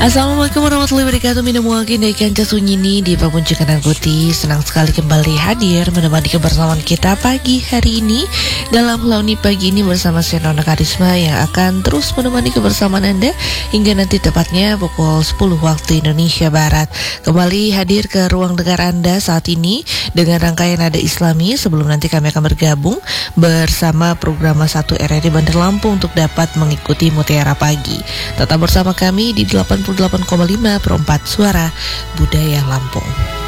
Assalamualaikum warahmatullahi wabarakatuh. Minamuakin dari Kanca Sunyini di Papuncukan Angkuti. Senang sekali kembali hadir menemani kebersamaan kita pagi hari ini dalam Launi Pagi ini bersama saya Nona Karisma yang akan terus menemani kebersamaan Anda hingga nanti tepatnya pukul 10 waktu Indonesia Barat. Kembali hadir ke ruang dengar Anda saat ini dengan rangkaian nada Islami. Sebelum nanti kami akan bergabung bersama program 1 RRI Bandar Lampung untuk dapat mengikuti Mutiara Pagi. Tetap bersama kami di 88,5 per 4 Suara Budaya Lampung.